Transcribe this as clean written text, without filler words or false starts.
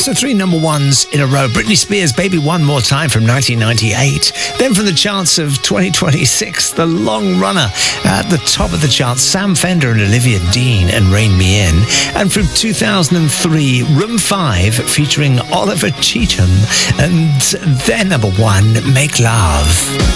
So 3 number ones in a row. Britney Spears, Baby One More Time from 1998. Then from the charts of 2026, the long runner at the top of the charts, Sam Fender and Olivia Dean and Rein Me In. And from 2003, Room 5 featuring Oliver Cheatham. And then number 1, Make Love.